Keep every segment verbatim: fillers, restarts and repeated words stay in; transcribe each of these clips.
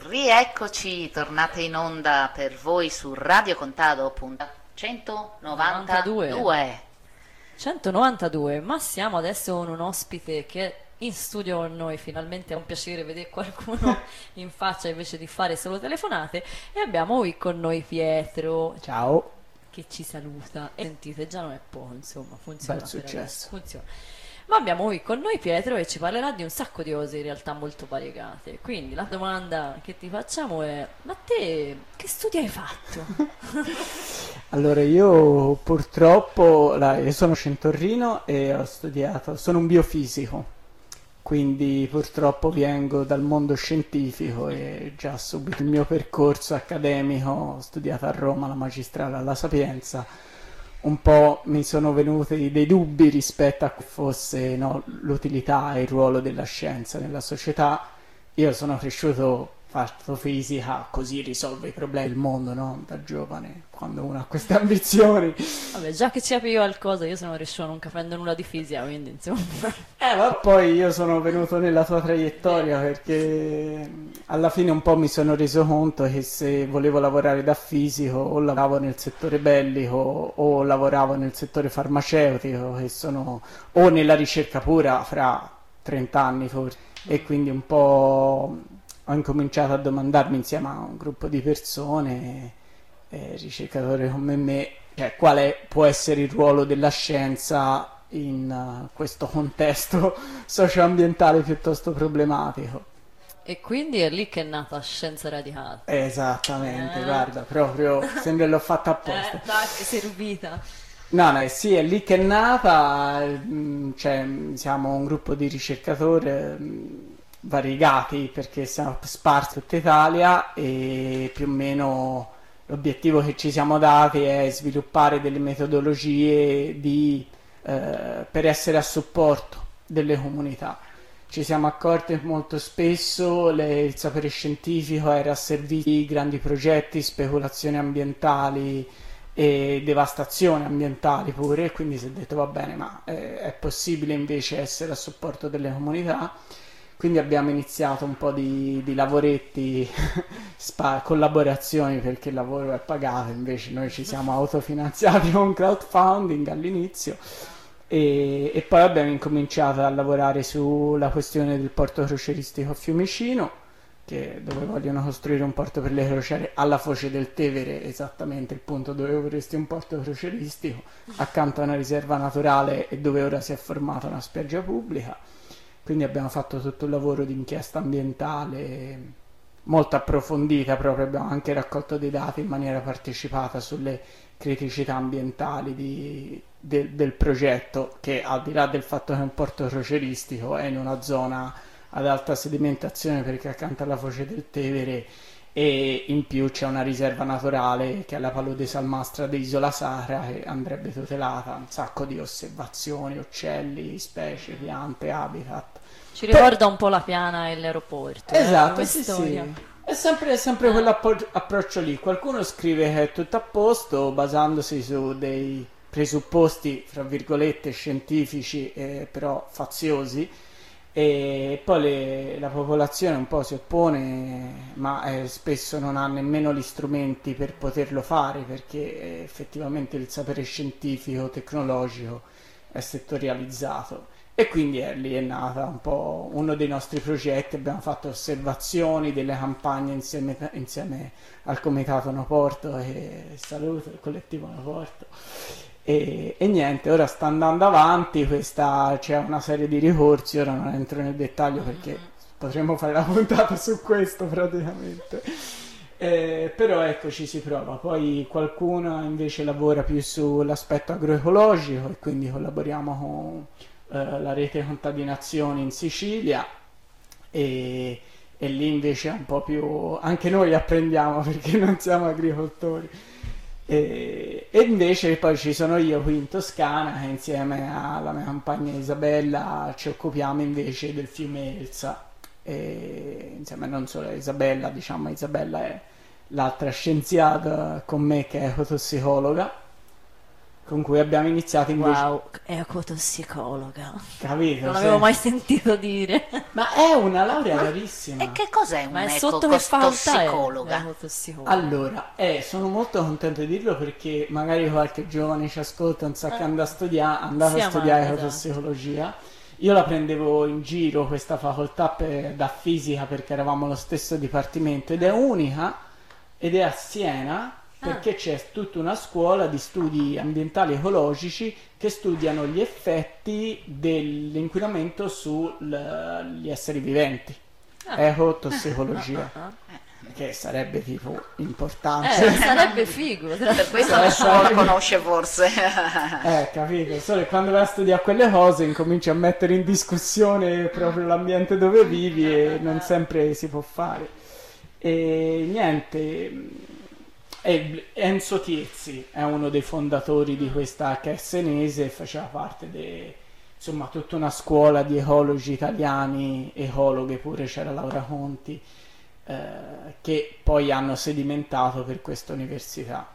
Rieccoci, tornate in onda per voi su Radio Contado, puntata centonovantadue. centonovantadue, ma siamo adesso con un ospite che è in studio con noi, finalmente è un piacere vedere qualcuno in faccia invece di fare solo telefonate, e abbiamo qui con noi Pietro. Ciao. Che ci saluta, e sentite, già non è poco, insomma, funziona. Bel successo. Funziona. Ma abbiamo qui con noi Pietro e ci parlerà di un sacco di cose in realtà molto variegate. Quindi la domanda che ti facciamo è: ma te che studi hai fatto? Allora, io purtroppo la, io sono a Torino e ho studiato, sono un biofisico, quindi purtroppo vengo dal mondo scientifico e già subito il mio percorso accademico, ho studiato a Roma la magistrale alla Sapienza. Un po' mi sono venuti dei dubbi rispetto a quale fosse, no, l'utilità e il ruolo della scienza nella società. Io sono cresciuto, fatto fisica, così risolve i problemi del mondo, no? Da giovane, quando uno ha queste ambizioni. Vabbè, già che ci apri qualcosa, io sono riuscito a non capendo nulla di fisica, quindi insomma. Eh, ma poi io sono venuto nella tua traiettoria perché alla fine un po' mi sono reso conto che se volevo lavorare da fisico o lavoravo nel settore bellico o lavoravo nel settore farmaceutico, che sono, o nella ricerca pura fra trenta anni forse, e quindi un po' ho incominciato a domandarmi insieme a un gruppo di persone, eh, ricercatori come me, cioè, quale può essere il ruolo della scienza in uh, questo contesto socioambientale piuttosto problematico. E quindi è lì che è nata Scienza Radicale. Esattamente, Eh. guarda, proprio sembra che l'ho fatta apposta. Eh, dai, è servita. No, no, sì, è lì che è nata, mh, cioè, siamo un gruppo di ricercatori mh, variegati perché siamo sparsi in tutta Italia e più o meno l'obiettivo che ci siamo dati è sviluppare delle metodologie di, eh, per essere a supporto delle comunità. Ci siamo accorti che molto spesso le- il sapere scientifico era a servizio di grandi progetti, speculazioni ambientali e devastazioni ambientali pure, quindi si è detto va bene, ma eh, è possibile invece essere a supporto delle comunità. Quindi abbiamo iniziato un po' di, di lavoretti, spa- collaborazioni, perché il lavoro è pagato, invece noi ci siamo autofinanziati con crowdfunding all'inizio e, e poi abbiamo incominciato a lavorare sulla questione del porto crocieristico a Fiumicino, che, dove vogliono costruire un porto per le crociere alla foce del Tevere, esattamente il punto dove vorresti un porto crocieristico, accanto a una riserva naturale e dove ora si è formata una spiaggia pubblica. Quindi abbiamo fatto tutto il lavoro di inchiesta ambientale molto approfondita, proprio abbiamo anche raccolto dei dati in maniera partecipata sulle criticità ambientali di- del del progetto, che al di là del fatto che è un porto crocieristico è in una zona ad alta sedimentazione perché è accanto alla foce del Tevere, e in più c'è una riserva naturale che è la palude salmastra di Isola Sacra, che andrebbe tutelata, un sacco di osservazioni, uccelli, specie, piante, habitat. Ci ricorda un po' la Piana e l'aeroporto. eh, Esatto, come sì, storia. sì. È sempre, è sempre quell'approccio lì. Qualcuno scrive che è tutto a posto basandosi su dei presupposti, fra virgolette, scientifici, eh, però faziosi, e poi le- la popolazione un po' si oppone, ma eh, spesso non ha nemmeno gli strumenti per poterlo fare, perché eh, effettivamente il sapere scientifico, tecnologico è settorializzato. E quindi è lì è nata un po' uno dei nostri progetti, abbiamo fatto osservazioni, delle campagne insieme, insieme al Comitato No Porto e Saluto, il collettivo No Porto. E, e niente, ora sta andando avanti, questa, c'è una serie di ricorsi, ora non entro nel dettaglio perché potremmo fare la puntata su questo praticamente. Eh, però ecco, ci si prova. Poi qualcuno invece lavora più sull'aspetto agroecologico e quindi collaboriamo con eh, la rete contadinazioni in Sicilia e, e lì invece è un po' più, anche noi apprendiamo perché non siamo agricoltori. E, e invece poi ci sono io qui in Toscana, che insieme alla mia compagna Isabella ci occupiamo invece del fiume Elsa, e insieme non solo a Isabella, diciamo Isabella è l'altra scienziata con me che è ecotossicologa, con cui abbiamo iniziato invece, Wow, ecotossicologa. capito? Non Sì. l'avevo mai sentito dire. Ma è una laurea rarissima. E che cos'è Ma un è sotto che facoltà è? ecotossicologa? Ecotossicologa. Allora, eh, sono molto contento di dirlo perché magari qualche giovane ci ascolta, non sa che andare a studiare, andate Sì, a studiare ma- ecotossicologia. Io la prendevo in giro questa facoltà per- da fisica perché eravamo lo stesso dipartimento ed è unica ed è a Siena perché c'è tutta una scuola di studi ambientali ecologici che studiano gli effetti dell'inquinamento sugli esseri viventi. Ecotossicologia. Ah, ah. Che sarebbe tipo Eh, importante. sarebbe figo. tra- Per questo nessuno la conosce forse. Eh, capito? Solo che quando vai a studiare quelle cose incominci a mettere in discussione proprio l'ambiente dove vivi e non sempre si può fare. E niente, e Enzo Tiezzi è uno dei fondatori di questa che è senese e faceva parte di insomma tutta una scuola di ecologi italiani, ecologhe pure, c'era Laura Conti, eh, che poi hanno sedimentato per questa università.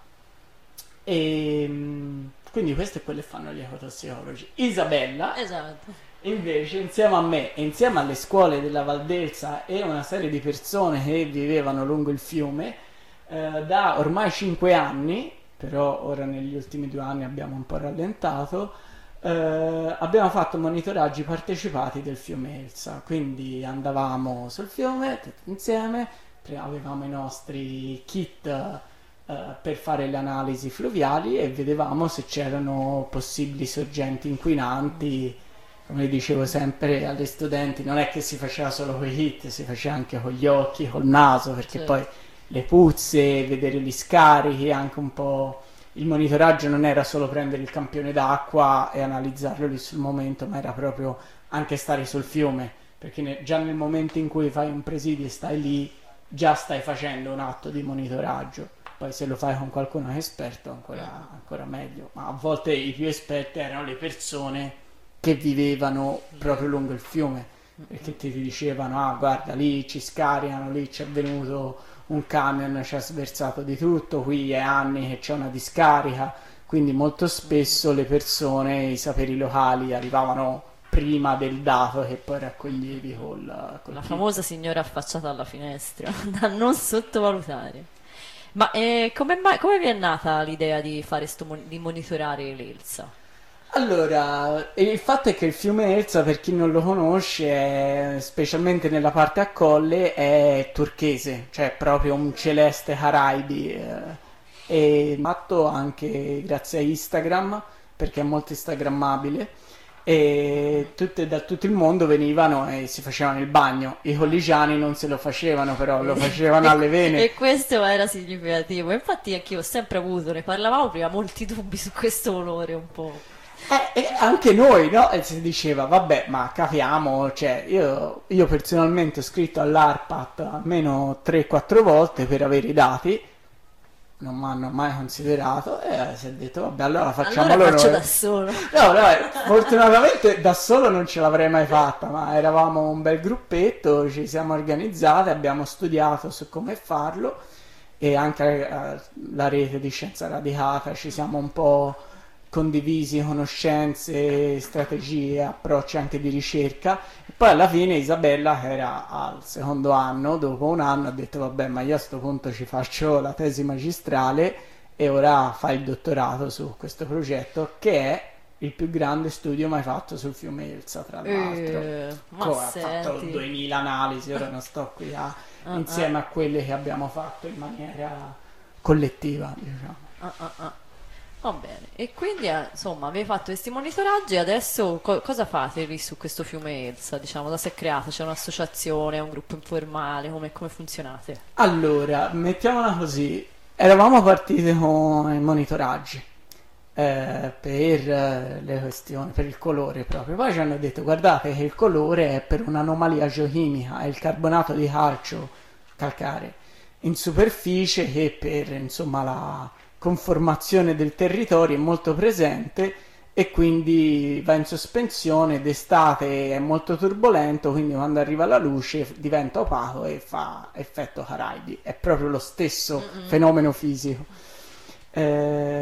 E mm, quindi queste è quelle che fanno gli ecotossicologi. Isabella Esatto. invece insieme a me e insieme alle scuole della Valdelsa e una serie di persone che vivevano lungo il fiume, eh, da ormai cinque anni, però ora negli ultimi due anni abbiamo un po' rallentato, eh, abbiamo fatto monitoraggi partecipati del fiume Elsa, quindi andavamo sul fiume tutti insieme, pre- avevamo i nostri kit eh, per fare le analisi fluviali e vedevamo se c'erano possibili sorgenti inquinanti. Come dicevo sempre alle studenti, non è che si faceva solo con i kit, si faceva anche con gli occhi, col naso, perché Certo. poi le puzze, vedere gli scarichi, anche un po'. Il monitoraggio non era solo prendere il campione d'acqua e analizzarlo lì sul momento, ma era proprio anche stare sul fiume, perché ne- già nel momento in cui fai un presidio e stai lì, già stai facendo un atto di monitoraggio. Poi se lo fai con qualcuno che è esperto, ancora, ancora meglio. Ma a volte i più esperti erano le persone che vivevano proprio lungo il fiume, perché ti dicevano, ah guarda lì ci scaricano, lì c'è venuto un camion, ci ha sversato di tutto, qui è anni che c'è una discarica, quindi molto spesso le persone, i saperi locali arrivavano prima del dato che poi raccoglievi col, col La kit. famosa signora affacciata alla finestra, da non sottovalutare. Ma eh, come, mai- come vi è nata l'idea di fare sto mon- di monitorare l'Elsa? Allora, il fatto è che il fiume Elsa, per chi non lo conosce, è- specialmente nella parte a colle, è turchese, cioè proprio un celeste Caraibi. eh, E fatto anche grazie a Instagram, perché è molto instagrammabile, e tutte, da tutto il mondo venivano e si facevano il bagno. I colligiani non se lo facevano, però lo facevano alle vene. E questo era significativo. Infatti anche io ho sempre avuto, ne parlavamo prima, molti dubbi su questo olore un po'. Eh, e anche noi, no? E si diceva, vabbè, ma capiamo, cioè, io, io personalmente ho scritto all'ARPAT almeno tre quattro volte per avere i dati, non mi hanno mai considerato, e si è detto, vabbè, allora facciamolo Allora faccio noi. da solo. No, no, eh, fortunatamente da solo non ce l'avrei mai fatta, ma eravamo un bel gruppetto, ci siamo organizzati, abbiamo studiato su come farlo e anche eh, la rete di Scienza Radicata, ci siamo un po' condivisi conoscenze, strategie, approcci anche di ricerca. E poi alla fine Isabella, che era al secondo anno, dopo un anno, ha detto vabbè, ma io a sto punto ci faccio la tesi magistrale e ora fa il dottorato su questo progetto che è il più grande studio mai fatto sul fiume Elsa, tra l'altro. Eh, ma Co- ha fatto senti. duemila analisi, ora non sto qui a, Ah, insieme a quelle che abbiamo fatto in maniera collettiva, diciamo. Ah, ah, ah. Va bene, e quindi eh, insomma avete fatto questi monitoraggi e adesso co- cosa fate lì su questo fiume Elsa? Diciamo, da si è creata? C'è un'associazione, un gruppo informale, come, come funzionate? Allora, mettiamola così, eravamo partiti con i monitoraggi eh, per eh, le questioni, per il colore proprio, poi ci hanno detto guardate che il colore è per un'anomalia geochimica, è il carbonato di calcio calcare in superficie che per insomma la conformazione del territorio è molto presente e quindi va in sospensione, d'estate è molto turbolento, quindi quando arriva la luce diventa opaco e fa effetto Caraibi, è proprio lo stesso fenomeno fisico. Eh,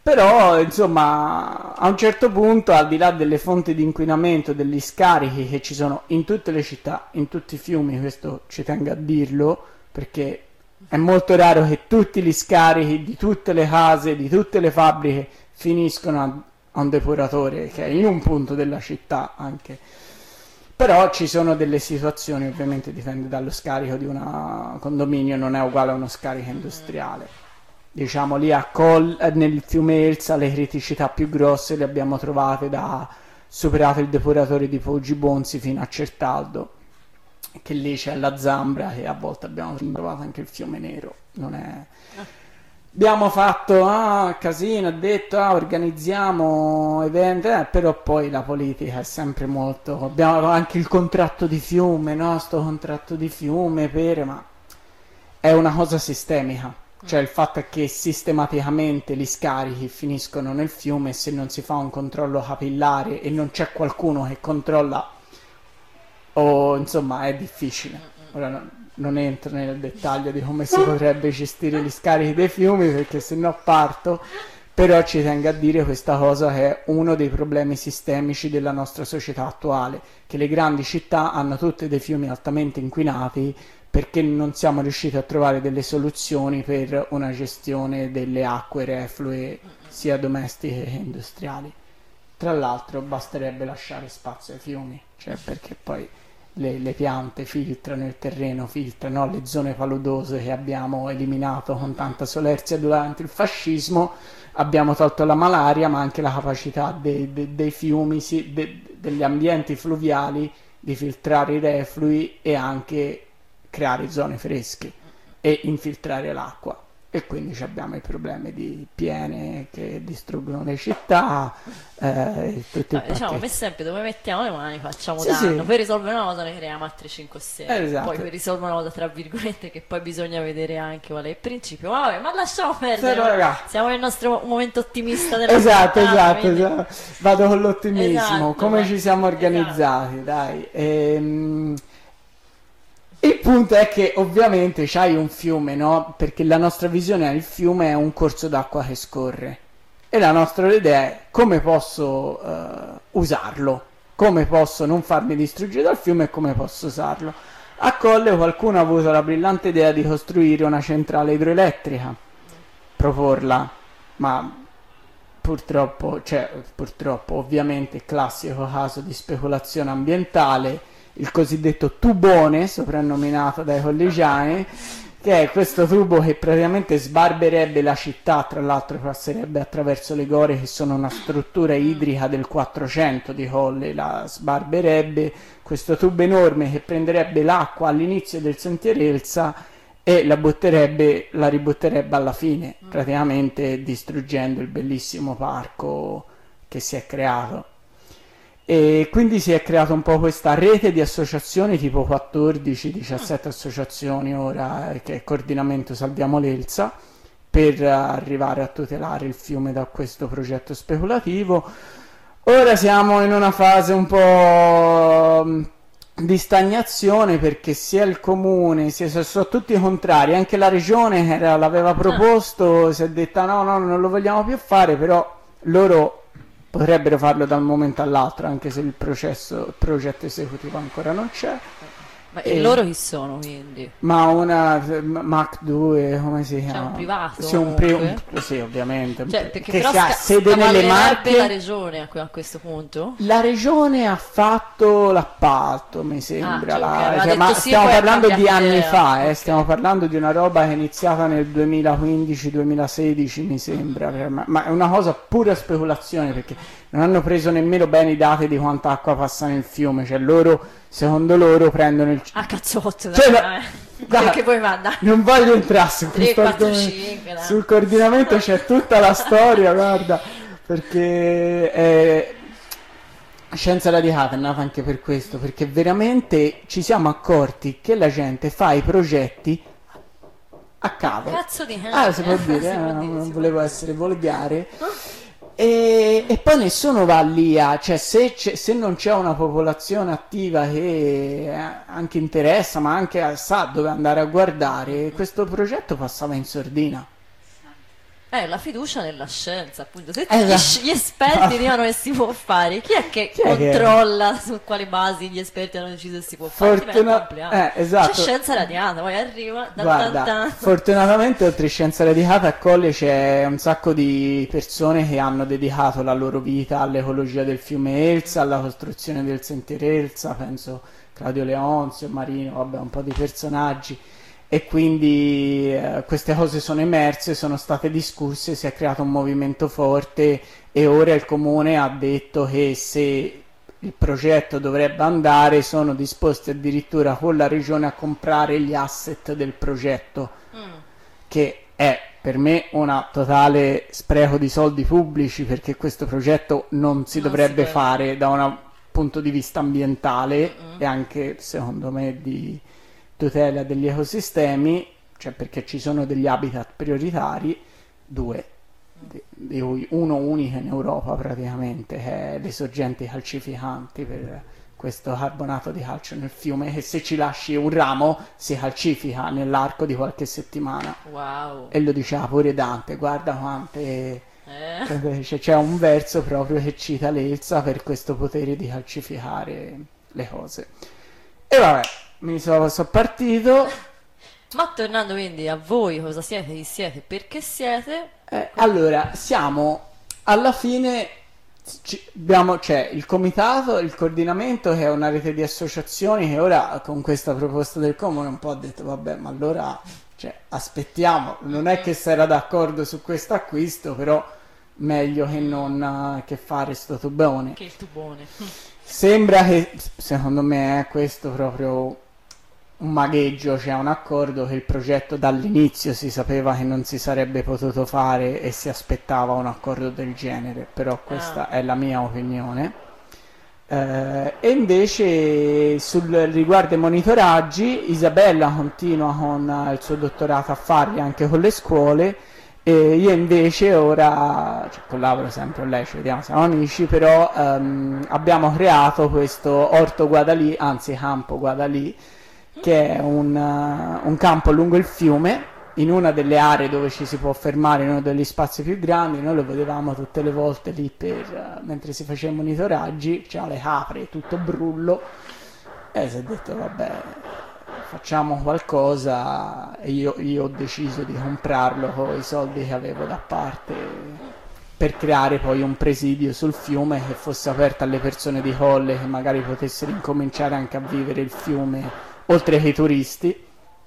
Però, insomma, a un certo punto, al di là delle fonti di inquinamento, degli scarichi che ci sono in tutte le città, in tutti i fiumi, questo ci tengo a dirlo, perché è molto raro che tutti gli scarichi di tutte le case, di tutte le fabbriche, finiscono a, a un depuratore che è in un punto della città anche. Però ci sono delle situazioni, ovviamente dipende dallo scarico di un condominio, non è uguale a uno scarico industriale. Diciamo lì a Col, nel fiume Elsa, le criticità più grosse le abbiamo trovate da superato il depuratore di Poggi Bonzi fino a Certaldo, che lì c'è la Zambra, e a volte abbiamo trovato anche il fiume Nero. Non è... Abbiamo fatto ah, casino, ha detto ah, organizziamo eventi, eh, però poi la politica è sempre molto... Abbiamo anche il contratto di fiume, no? Sto contratto di fiume, per... ma è una cosa sistemica. Cioè il fatto è che sistematicamente gli scarichi finiscono nel fiume, e se non si fa un controllo capillare e non c'è qualcuno che controlla, o insomma è difficile. Ora no, non entro nel dettaglio di come si potrebbe gestire gli scarichi dei fiumi, perché se no parto, però ci tengo a dire questa cosa, che è uno dei problemi sistemici della nostra società attuale, che le grandi città hanno tutte dei fiumi altamente inquinati, perché non siamo riusciti a trovare delle soluzioni per una gestione delle acque reflue sia domestiche che industriali. Tra l'altro basterebbe lasciare spazio ai fiumi, cioè perché poi le, le piante filtrano il terreno, filtrano le zone paludose che abbiamo eliminato con tanta solerzia durante il fascismo. Abbiamo tolto la malaria, ma anche la capacità dei, dei, dei fiumi, sì, de, degli ambienti fluviali di filtrare i reflui e anche creare zone fresche e infiltrare l'acqua, e quindi abbiamo i problemi di piene che distruggono le città, eh, tutti no, diciamo, per esempio, dove mettiamo le mani facciamo sì, danno. sì. Per risolvere una cosa ne creiamo altre cinque o sei, Esatto. poi per risolvere una cosa tra virgolette che poi bisogna vedere anche qual è il principio. Ma vabbè, ma lasciamo perdere, Però, ragazzi, siamo nel nostro momento ottimista della esatto, puntata, esatto, quindi... esatto. Vado con l'ottimismo. Esatto, come beh, ci siamo organizzati, esatto. Dai. Ehm... Il punto è che ovviamente c'hai un fiume, no? Perché la nostra visione è il fiume è un corso d'acqua che scorre, e la nostra idea è come posso uh, usarlo, come posso non farmi distruggere dal fiume e come posso usarlo. A Colle qualcuno ha avuto la brillante idea di costruire una centrale idroelettrica, proporla, ma purtroppo, cioè purtroppo ovviamente classico caso di speculazione ambientale, il cosiddetto tubone, soprannominato dai collegiani, che è questo tubo che praticamente sbarberebbe la città, tra l'altro passerebbe attraverso le Gore, che sono una struttura idrica del quattrocento di Colle, la sbarberebbe, questo tubo enorme che prenderebbe l'acqua all'inizio del sentiero Elsa e la butterebbe, la ributterebbe alla fine, praticamente distruggendo il bellissimo parco che si è creato. E quindi si è creata un po' questa rete di associazioni, tipo quattordici diciassette associazioni ora, che è Coordinamento Salviamo l'Elsa, per arrivare a tutelare il fiume da questo progetto speculativo. Ora siamo in una fase un po' di stagnazione, perché sia il comune, sia sono tutti contrari, anche la regione che era, l'aveva proposto, si è detta no, no, non lo vogliamo più fare, però loro potrebbero farlo da un momento all'altro, anche se il processo, il progetto esecutivo ancora non c'è. Ma e loro chi sono, quindi? Ma una Mac due, come si chiama? Cioè un privato? Sì, un pri- un, sì, ovviamente. Cioè, perché che però ha sca- sede nelle Marche. la regione a, a questo punto? La regione ha fatto l'appalto, mi sembra. Ah, cioè, la, okay, cioè, ma sì, stiamo parlando di anni idea. fa, eh, Okay. stiamo parlando di una roba che è iniziata nel duemilaquindici duemilasedici, mi sembra. Ma, ma è una cosa pura speculazione, perché non hanno preso nemmeno bene i dati di quanta acqua passa nel fiume, cioè loro, secondo loro, prendono il... Ah, cazzotto, Cioè, dai, no, eh. dai, Perché poi manda non voglio entrare su tre, questo quattro, argomento. cinque, dai. Sul coordinamento c'è tutta la storia, guarda, perché è... Scienza radicata è nata anche per questo, perché veramente ci siamo accorti che la gente fa i progetti a cavolo. Cazzo di Ah, si può dire, Si eh, può dire, non si può volevo essere volgare. E, e poi nessuno va lì a, cioè se, c'è- se non c'è una popolazione attiva che eh, anche interessa, ma anche sa dove andare a guardare, questo progetto passava in sordina. Eh, la fiducia nella scienza, appunto. Se Esatto. gli, sci- gli esperti dicono che si può fare, chi è che Chi è che- controlla su quali basi gli esperti hanno deciso che si può fare? Diventa Fortuna- complicato. eh, esatto. C'è scienza radiata, poi arriva... dan Guarda, dan dan. fortunatamente oltre Scienza Radicata a Colle c'è un sacco di persone che hanno dedicato la loro vita all'ecologia del fiume Elsa, alla costruzione del sentiero Elsa, penso Claudio Leonzio, Marino, vabbè, un po' di personaggi. E quindi eh, queste cose sono emerse, sono state discusse, si è creato un movimento forte e ora il comune ha detto che se il progetto dovrebbe andare sono disposti addirittura con la regione a comprare gli asset del progetto, Mm. che è per me una totale spreco di soldi pubblici perché questo progetto non si Non dovrebbe si può. fare da un punto di vista ambientale Mm-mm. e anche secondo me di tutela degli ecosistemi, cioè perché ci sono degli habitat prioritari, due, di di cui uno unico in Europa praticamente, che è le sorgenti calcificanti per questo carbonato di calcio nel fiume, che se ci lasci un ramo si calcifica nell'arco di qualche settimana. Wow. E lo diceva pure Dante, guarda quante... Eh. C'è c'è un verso proprio che cita l'Elsa per questo potere di calcificare le cose. E vabbè, mi sono, sono partito. Ma tornando quindi a voi, cosa siete, chi siete, perché siete? Eh, allora, siamo alla fine, ci- abbiamo, c'è il comitato, il coordinamento che è una rete di associazioni che ora con questa proposta del comune un po' ha detto vabbè, ma allora cioè, aspettiamo, non è che si era d'accordo su questo acquisto, però meglio che non eh, che fare sto tubone. Che il tubone. Sembra che, secondo me, è questo proprio un magheggio, c'è un accordo che il progetto dall'inizio si sapeva che non si sarebbe potuto fare e si aspettava un accordo del genere, però questa Ah. è la mia opinione. Eh, e invece sul riguardo ai monitoraggi, Isabella continua con eh, il suo dottorato a farli anche con le scuole e io invece ora, cioè, collaboro sempre con lei, ci vediamo, siamo amici, però ehm, abbiamo creato questo Orto Guadalì, anzi Campo Guadalì, che è un, eh, un campo lungo il fiume, in una delle aree dove ci si può fermare, in uno degli spazi più grandi. Noi lo vedevamo tutte le volte lì per, eh, mentre si faceva i monitoraggi, c'erano le capre, tutto brullo, e si è detto vabbè, facciamo qualcosa, e io, io ho deciso di comprarlo con i soldi che avevo da parte per creare poi un presidio sul fiume che fosse aperto alle persone di Colle, che magari potessero incominciare anche a vivere il fiume oltre che i turisti.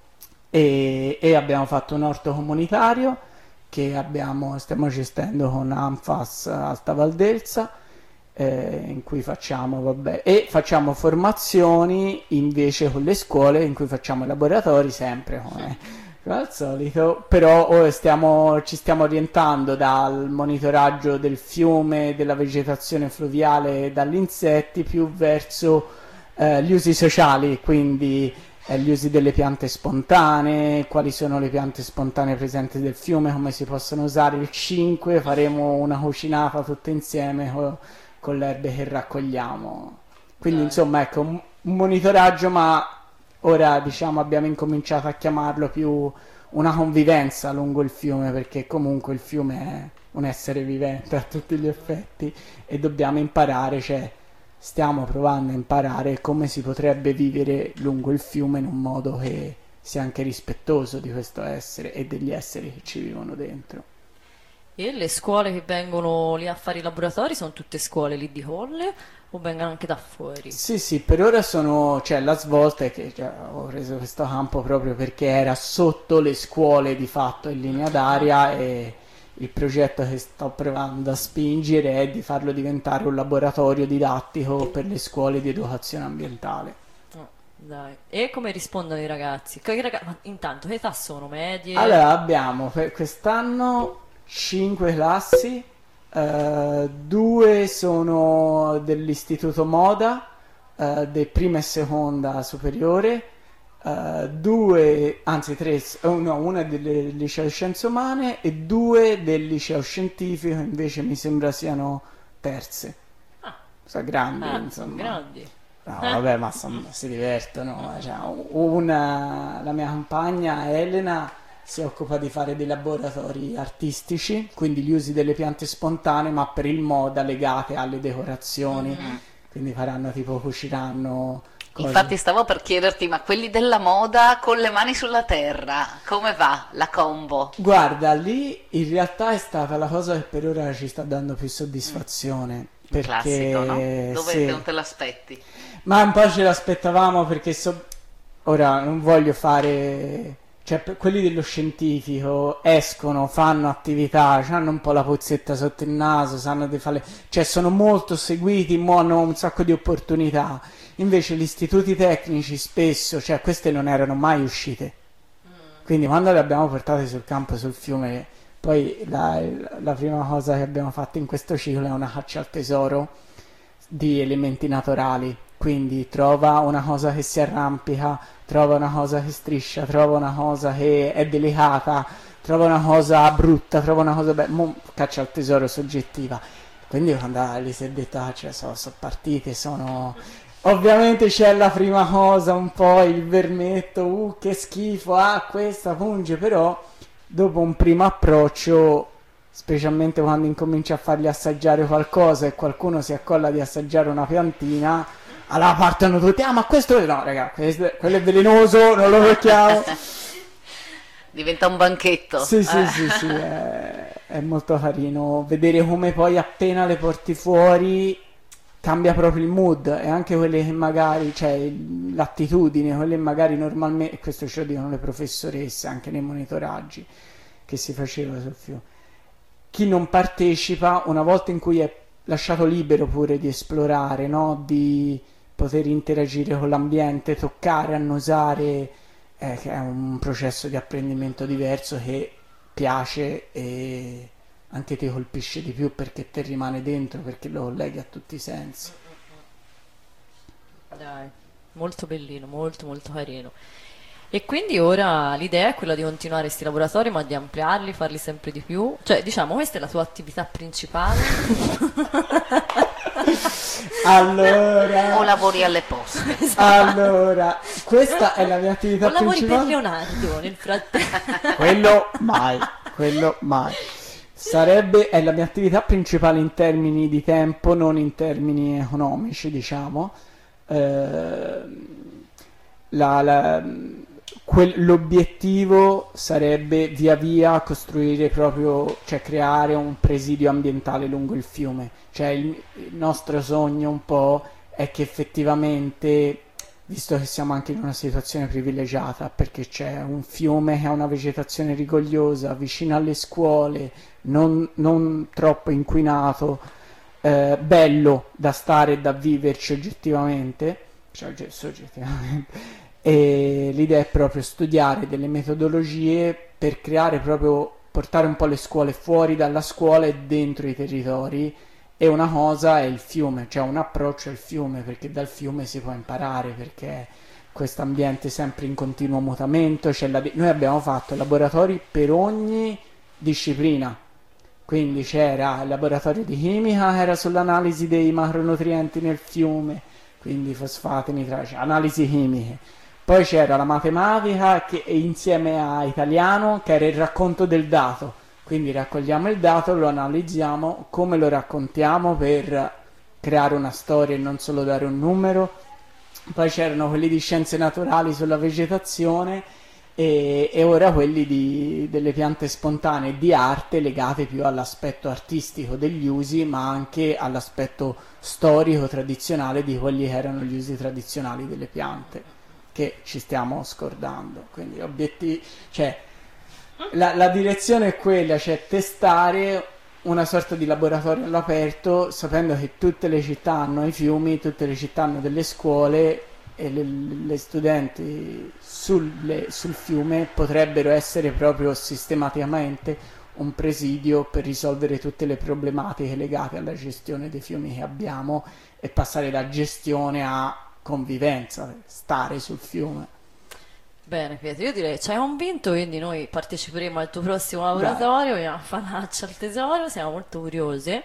E, e abbiamo fatto un orto comunitario che abbiamo, stiamo gestendo con Anfas Alta Valdelsa, eh, in cui facciamo, vabbè, e facciamo formazioni invece con le scuole in cui facciamo i laboratori sempre come, come al solito, però oh, stiamo, ci stiamo orientando dal monitoraggio del fiume, della vegetazione fluviale e dagli insetti più verso eh, gli usi sociali, quindi eh, gli usi delle piante spontanee, quali sono le piante spontanee presenti del fiume, come si possono usare. Il cinque faremo una cucinata tutte insieme co- con le erbe che raccogliamo. Quindi Dai. insomma ecco un, un monitoraggio, ma ora diciamo abbiamo incominciato a chiamarlo più una convivenza lungo il fiume, perché comunque il fiume è un essere vivente a tutti gli effetti e dobbiamo imparare, cioè stiamo provando a imparare come si potrebbe vivere lungo il fiume in un modo che sia anche rispettoso di questo essere e degli esseri che ci vivono dentro. E le scuole che vengono lì a fare i laboratori sono tutte scuole lì di Colle o vengono anche da fuori? Sì, sì, per ora sono, cioè la svolta è che cioè, ho preso questo campo proprio perché era sotto le scuole di fatto in linea d'aria e il progetto che sto provando a spingere è di farlo diventare un laboratorio didattico per le scuole di educazione ambientale. Oh, dai. E come rispondono i ragazzi? Che raga- Ma intanto che età sono? Medie? Allora abbiamo per quest'anno cinque classi, eh, due sono dell'istituto Moda, eh, di prima e seconda superiore, eh, due, anzi tre, s- oh, no, una del liceo di scienze umane e due del liceo scientifico, invece mi sembra siano terze. Ah. Sono grandi, Ah, sono insomma. grandi. No, vabbè, ma son- si divertono. Cioè, una, la mia compagna Elena si occupa di fare dei laboratori artistici, quindi gli usi delle piante spontanee, ma per il moda legate alle decorazioni. Mm. Quindi faranno tipo, cuciranno cose. Infatti stavo per chiederti, ma quelli della moda con le mani sulla terra, come va la combo? Guarda, lì in realtà è stata la cosa che per ora ci sta dando più soddisfazione. Perché Classico, no? Dove sì. non te l'aspetti? Ma un po' ce l'aspettavamo perché so- ora non voglio fare, cioè per- quelli dello scientifico escono, fanno attività, hanno un po' la puzzetta sotto il naso, sanno di fare, cioè sono molto seguiti, mo hanno un sacco di opportunità. Invece gli istituti tecnici spesso, cioè queste non erano mai uscite. Quindi quando le abbiamo portate sul campo, sul fiume, poi la, la prima cosa che abbiamo fatto in questo ciclo è una caccia al tesoro di elementi naturali. Quindi trova una cosa che si arrampica, trova una cosa che striscia, trova una cosa che è delicata, trova una cosa brutta, trova una cosa bella, caccia al tesoro soggettiva. Quindi quando lì si è detto, ah, cioè, sono, sono partite, sono... Ovviamente c'è la prima cosa, un po' il vermetto, uh, che schifo, ah, questa punge, però dopo un primo approccio, specialmente quando incominci a fargli assaggiare qualcosa e qualcuno si accolla di assaggiare una piantina, allora partono tutti, ah, ma questo è... No, raga, questo, quello è velenoso, non lo tocchiamo. Diventa un banchetto. Sì, sì, Eh. sì, sì, è, è molto carino vedere come poi appena le porti fuori cambia proprio il mood, e anche quelle che magari, cioè il- l'attitudine, quelle che magari normalmente, e questo ce lo dicono le professoresse anche nei monitoraggi che si faceva sul fiume, chi non partecipa, una volta in cui è lasciato libero pure di esplorare, no? Di poter interagire con l'ambiente, toccare, annusare, eh, che è un processo di apprendimento diverso che piace e anche ti colpisce di più perché te rimane dentro, perché lo colleghi a tutti i sensi. Dai, molto bellino, molto molto carino. E quindi ora l'idea è quella di continuare questi laboratori, ma di ampliarli, farli sempre di più. Cioè, diciamo, questa è la tua attività principale. Allora, O lavori alle poste. allora, questa è la mia attività O lavori per principale. Leonardo nel frattempo. Quello mai, quello mai. Sarebbe, è la mia attività principale in termini di tempo, non in termini economici, diciamo. Ehm, la- la- quel- l'obiettivo sarebbe via via costruire proprio, cioè creare un presidio ambientale lungo il fiume. Cioè il, il nostro sogno un po' è che effettivamente, visto che siamo anche in una situazione privilegiata, perché c'è un fiume che ha una vegetazione rigogliosa, vicino alle scuole, non, non troppo inquinato, eh, bello da stare e da viverci oggettivamente, cioè ogge- soggettivamente, e l'idea è proprio studiare delle metodologie per creare proprio, portare un po' le scuole fuori dalla scuola e dentro i territori. E una cosa è il fiume, cioè un approccio al fiume, perché dal fiume si può imparare, perché questo ambiente è sempre in continuo mutamento. C'è la di- noi abbiamo fatto laboratori per ogni disciplina, quindi c'era il laboratorio di chimica che era sull'analisi dei macronutrienti nel fiume, quindi fosfati, nitrati, analisi chimiche. Poi c'era la matematica che, e insieme a italiano, che era il racconto del dato. Quindi raccogliamo il dato, lo analizziamo, come lo raccontiamo per creare una storia e non solo dare un numero. Poi c'erano quelli di scienze naturali sulla vegetazione e, e ora quelli di- delle piante spontanee di arte legate più all'aspetto artistico degli usi, ma anche all'aspetto storico tradizionale di quelli che erano gli usi tradizionali delle piante, che ci stiamo scordando. Quindi obiettivi, cioè la, la direzione è quella, cioè testare una sorta di laboratorio all'aperto, sapendo che tutte le città hanno i fiumi, tutte le città hanno delle scuole e le, le studenti sulle- sul fiume potrebbero essere proprio sistematicamente un presidio per risolvere tutte le problematiche legate alla gestione dei fiumi che abbiamo e passare da gestione a convivenza, stare sul fiume. Bene, Pietro, io direi ci hai convinto, quindi noi parteciperemo al tuo prossimo laboratorio, vogliamo fare una caccia al tesoro, siamo molto curiosi.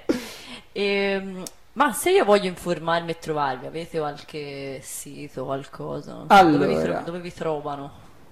Ehm, ma se io voglio informarmi e trovarvi, avete qualche sito, qualcosa? Dove vi, Allora. tro- dove vi trovano?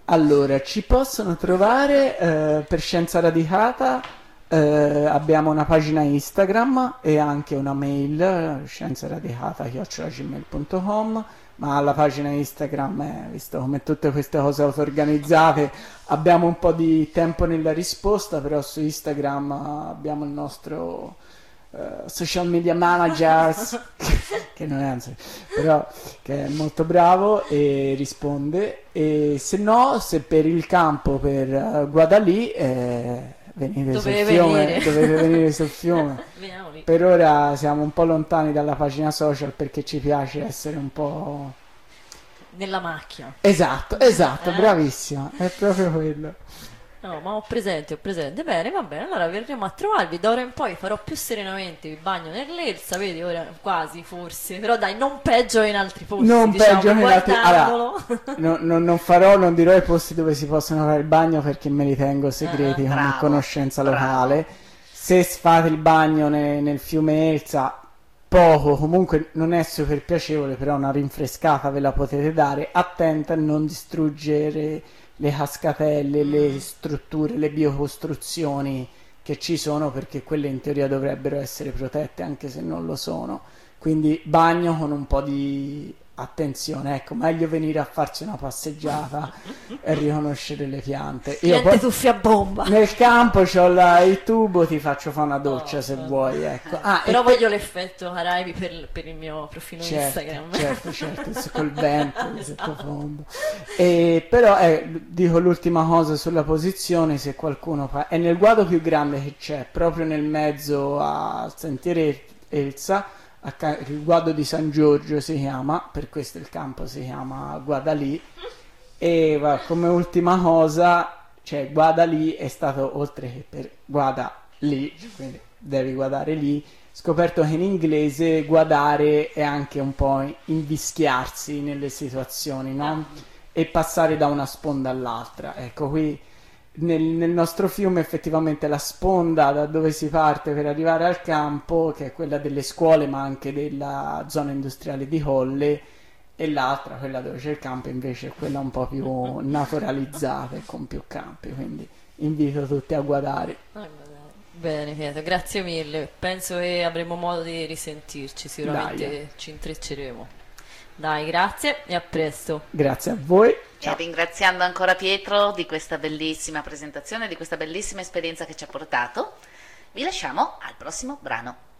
Allora, ci possono trovare eh, per Scienza Radicata, eh, abbiamo una pagina Instagram e anche una mail, scienzaradicata chiocciola gmail punto com, ma la pagina Instagram è, visto come tutte queste cose auto-organizzate, abbiamo un po' di tempo nella risposta, però su Instagram abbiamo il nostro eh, social media manager, che non è anzi, però che è molto bravo e risponde. E se no, se per il campo per uh, Guadalì eh, venite Dovete sul fiume, venire. dovete venire sul fiume. Veniamo lì. Per ora siamo un po' lontani dalla pagina social perché ci piace essere un po'... Nella macchina. Esatto, esatto, Eh? bravissima, è proprio quello. No, ma ho presente, ho presente. Bene, va bene, allora verremo a trovarvi. Da ora in poi farò più serenamente il bagno nell'Elsa, vedi, ora quasi, forse. Però dai, non peggio in altri posti, Non diciamo, peggio in altri- guardandolo. No- no- non farò, non dirò i posti dove si possono fare il bagno perché me li tengo segreti Ah, come bravo, conoscenza bravo. locale. Se fate il bagno ne- nel fiume Elsa, poco, comunque non è super piacevole, però una rinfrescata ve la potete dare. Attenta a non distruggere le cascatelle, le strutture, le biocostruzioni che ci sono, perché quelle in teoria dovrebbero essere protette anche se non lo sono. Quindi bagno con un po' di attenzione, ecco, meglio venire a farsi una passeggiata e riconoscere le piante. Io Niente poi tuffi a bomba. nel campo c'ho la- il tubo, ti faccio fare una doccia Oh, se oh. vuoi, ecco. Ah, Però e poi- voglio l'effetto Caraibi per, per il mio profilo certo, Instagram. certo, certo, s- col vento di sottofondo. E però eh, l- dico l'ultima cosa sulla posizione, se qualcuno fa, è nel guado più grande che c'è, proprio nel mezzo al sentiere Elsa, acca- il guado di San Giorgio si chiama, per questo il campo si chiama Guadalì. E va, come ultima cosa, cioè Guadalì è stato, oltre che per guada lì, quindi devi guardare lì, scoperto che in inglese guardare è anche un po' invischiarsi nelle situazioni, no? E passare da una sponda all'altra. Ecco, qui nel, nel nostro fiume effettivamente la sponda da dove si parte per arrivare al campo, che è quella delle scuole ma anche della zona industriale di Colle, e l'altra, quella dove c'è il campo, invece è quella un po' più naturalizzata e con più campi, quindi invito tutti a guardare. Bene Pietro, grazie mille. Penso che avremo modo di risentirci, sicuramente Dai. ci intrecceremo. Dai, grazie e a presto. Grazie a voi. E ringraziando ancora Pietro di questa bellissima presentazione, di questa bellissima esperienza che ci ha portato, vi lasciamo al prossimo brano.